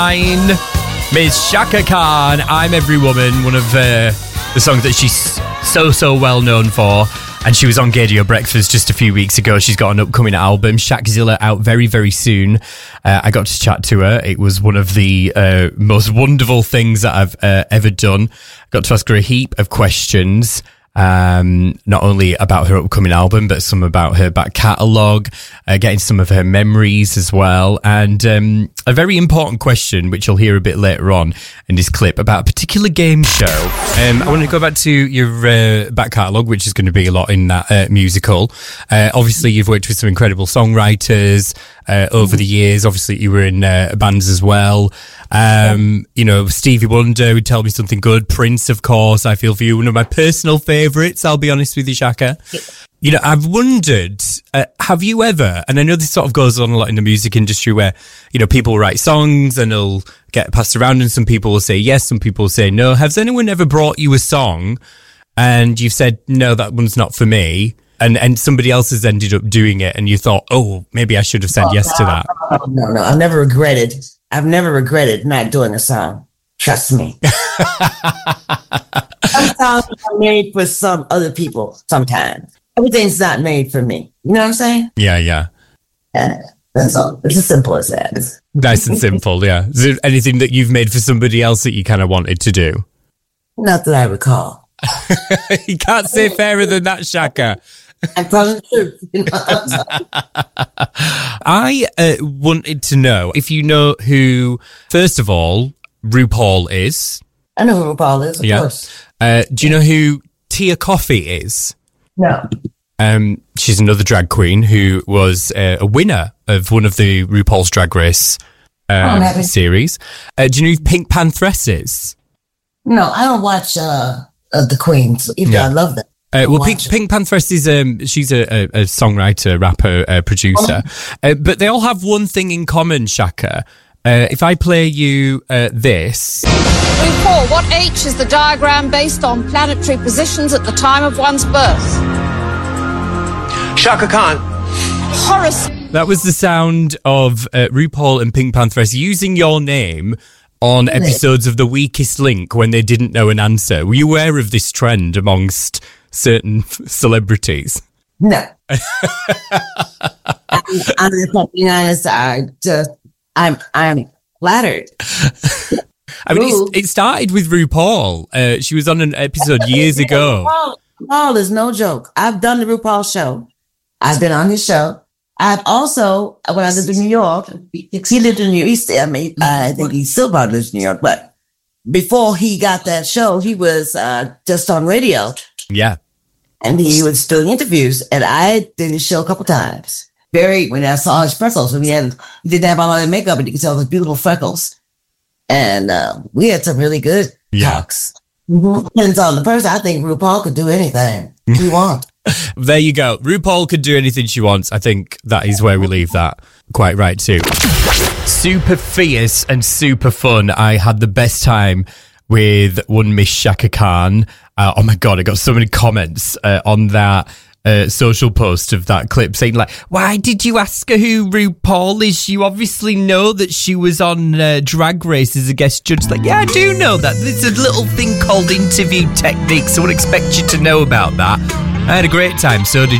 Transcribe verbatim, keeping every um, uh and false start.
Nine, Miss Chaka Khan, I'm Every Woman, one of uh, the songs that she's so, so well known for. And she was on Gaydio Breakfast just a few weeks ago. She's got an upcoming album, Shakzilla, out very, very soon. Uh, I got to chat to her. It was one of the uh, most wonderful things that I've uh, ever done. I got to ask her a heap of questions. Um, not only about her upcoming album, but some about her back catalogue, uh, getting some of her memories as well. And um, a very important question, which you'll hear a bit later on in this clip, about a particular game show. Um, I want to go back to your uh, back catalogue, which is going to be a lot in that uh, musical. Uh, obviously, you've worked with some incredible songwriters uh, over the years. Obviously, you were in uh, bands as well. Um, you know, Stevie Wonder would tell me something good. Prince, of course, I feel for you. One of my personal favourites, I'll be honest with you, Chaka. You know, I've wondered, uh, have you ever, and I know this sort of goes on a lot in the music industry where, you know, people write songs and they'll get passed around and some people will say yes, some people will say no. Has anyone ever brought you a song and you've said, no, that one's not for me, and, and somebody else has ended up doing it and you thought, oh, maybe I should have said oh, yes no, to that? No, no, I've never regretted I've never regretted not doing a song. Trust me. Some songs are made for some other people sometimes. Everything's not made for me. You know what I'm saying? Yeah, yeah. Yeah, that's all. It's as simple as that. Nice and simple, yeah. Is there anything that you've made for somebody else that you kind of wanted to do? Not that I recall. You can't say fairer than that, Chaka. I'm telling the truth. You know? I uh, wanted to know if you know who, first of all, RuPaul is. I know who RuPaul is, of yeah. course. Uh, do you know who Tia Kofi is? No. Um, she's another drag queen who was uh, a winner of one of the RuPaul's Drag Race um, oh, series. Uh, do you know who Pink Pantheress is? No, I don't watch uh, uh, the Queens, even yeah. though I love them. Uh, well, Pink, Pink Pantheress is um, she's a, a, a songwriter, rapper, uh, producer, oh. uh, but they all have one thing in common, Chaka. Uh, if I play you uh, this, RuPaul, what H is the diagram based on planetary positions at the time of one's birth? Chaka Khan. Horace. That was the sound of uh, RuPaul and Pink Pantheress using your name on episodes of The Weakest Link when they didn't know an answer. Were you aware of this trend amongst certain celebrities? No. I'm, I'm being honest. I just, I'm, I'm flattered. I mean, it's, it started with RuPaul. Uh, she was on an episode years ago. RuPaul, RuPaul is no joke. I've done the RuPaul show. I've been on his show. I've also, when I lived in New York, he lived in New York. He, I mean, I think he still probably lives in New York, but before he got that show, he was uh, just on radio. Yeah. And he was doing interviews, and I did his show a couple times. Very, when I saw his freckles, when he had, he didn't have all that makeup, and you could tell his beautiful freckles. And uh, we had some really good yeah. talks. Mm-hmm. Depends on the person. I think RuPaul could do anything he wants. There you go. RuPaul could do anything she wants. I think that is where we leave that. Quite right, too. Super fierce and super fun. I had the best time with one Miss Chaka Khan. Uh, oh my God, I got so many comments uh, on that uh, social post of that clip saying like, why did you ask her who RuPaul is? You obviously know that she was on uh, Drag Race as a guest judge. Like, yeah, I do know that. There's a little thing called interview techniques. I would expect you to know about that. I had a great time, so did